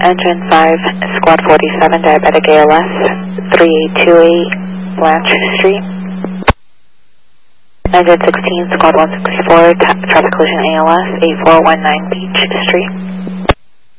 Engine 5, Squad 47, diabetic ALS, 3828 Blanche Street. Engine 16, Squad 164, traffic collision ALS, 8419 Beach Street.